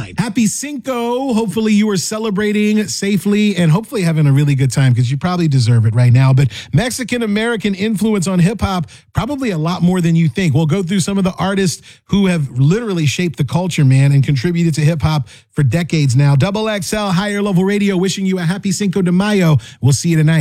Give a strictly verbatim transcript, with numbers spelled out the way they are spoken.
nine. Happy Cinco. Hopefully you are celebrating safely and hopefully having a really good time because you probably deserve it right now. But Mexican-American influence on hip-hop, probably a lot more than you think. We'll go through some of the artists who have literally shaped the culture, man, and contributed to hip-hop for decades now. Double X L, Higher Level Radio, wishing you a happy Cinco de Mayo. We'll see you tonight.